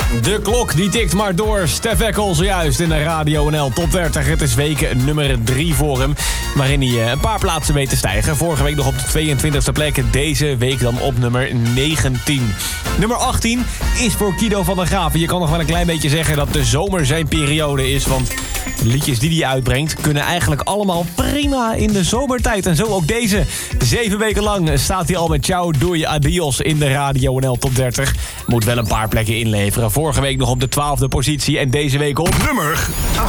De klok die tikt maar door. Stef Eckel zojuist in de Radio NL Top 30. Het is week nummer 3 voor hem, waarin hij een paar plaatsen weet te stijgen. Vorige week nog op de 22e plek. Deze week dan op nummer 19. Nummer 18 is voor Kido van der Graven. Je kan nog wel een klein beetje zeggen dat de zomer zijn periode is, want de liedjes die hij uitbrengt kunnen eigenlijk allemaal prima in de zomertijd. En zo ook deze. 7 weken lang staat hij al met Ciao Doei Adios in de Radio NL Top 30. Moet wel een paar plekken inleveren. Vorige week nog op de 12e positie en deze week op nummer 18.